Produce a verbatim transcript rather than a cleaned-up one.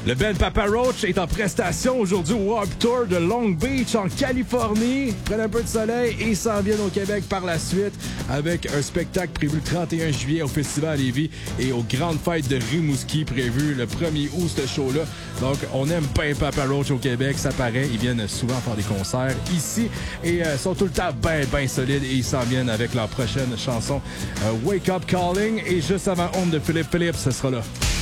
Le band Papa Roach est en prestation aujourd'hui au Warped Tour de Long Beach en Californie. Ils prennent un peu de soleil et s'en viennent au Québec par la suite avec un spectacle prévu le trente et un juillet au Festival à Lévis et aux Grandes Fêtes de Rimouski prévu le premier août, ce show-là. Donc, on aime bien Papa Roach au Québec, ça paraît. Ils viennent souvent faire des concerts ici et euh, sont tout le temps bien, bien solides et ils s'en viennent avec leur prochaine chanson euh, Wake Up Calling. Et juste avant Home de Philippe Phillips, ce sera là.